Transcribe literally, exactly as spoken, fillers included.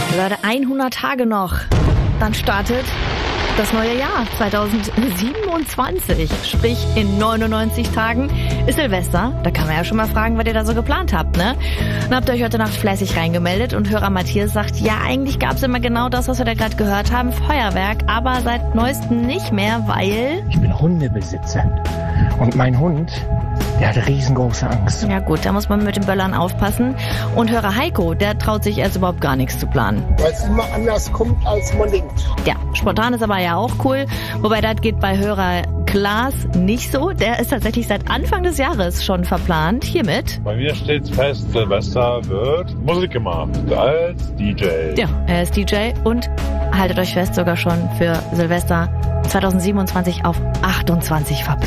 Leute, hundert Tage noch. Dann startet das neue Jahr zwanzig siebenundzwanzig. Sprich, in neunundneunzig Tagen ist Silvester. Da kann man ja schon mal fragen, was ihr da so geplant habt, ne? Dann habt ihr euch heute Nacht fleißig reingemeldet und Hörer Matthias sagt, ja, eigentlich gab's immer genau das, was wir da gerade gehört haben, Feuerwerk, aber seit neuestem nicht mehr, weil... Ich bin Hundebesitzer und mein Hund, der hat riesengroße Angst. Ja gut, da muss man mit den Böllern aufpassen. Und Hörer Heiko, der traut sich erst überhaupt gar nichts zu planen. Weil es immer anders kommt, als man denkt. Ja, spontan ist aber ja auch cool. Wobei das geht bei Hörer Klaas nicht so. Der ist tatsächlich seit Anfang des Jahres schon verplant. Hiermit. Bei mir steht fest, Silvester wird Musik gemacht als D J. Ja, er ist D J und haltet euch fest, sogar schon für Silvester zwanzig siebenundzwanzig auf achtundzwanzig verplant.